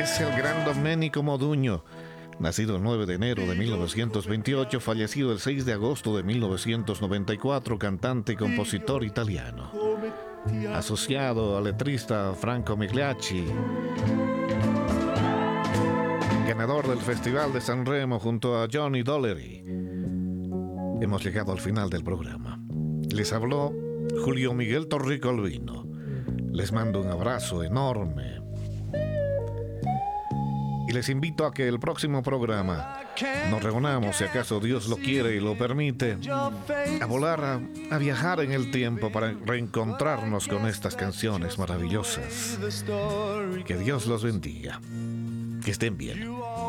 es el gran Domenico Modugno, nacido el 9 de enero de 1928, fallecido el 6 de agosto de 1994, cantante y compositor italiano. Asociado al letrista Franco Migliacci, ganador del Festival de Sanremo junto a Johnny Dollery. Hemos llegado al final del programa. Les habló Julio Miguel Torrico Albino. Les mando un abrazo enorme y les invito a que el próximo programa nos reunamos, si acaso Dios lo quiere y lo permite, a volar, a viajar en el tiempo para reencontrarnos con estas canciones maravillosas. Que Dios los bendiga. Que estén bien.